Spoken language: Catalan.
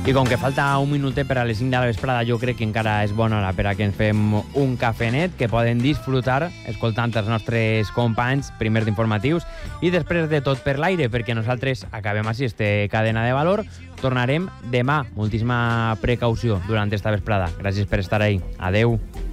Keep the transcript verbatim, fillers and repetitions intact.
I com que falta un minutet per a les cinc de la vesprada, jo crec que encara és bona hora per a que ens fem un cafenet que poden disfrutar escoltant els nostres companys, primers d'informatius, i després de tot per l'aire, perquè nosaltres acabem així este cadena de valor. Tornarem demà. Moltíssima precaució durant esta vesprada. Gràcies per estar ahí. Adeu.